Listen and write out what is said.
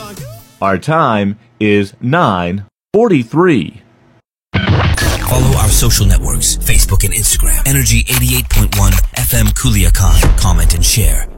Our time is 9:43. Follow our social networks, Facebook and Instagram. Energy 88.1 FM Kuliakan. Comment and share.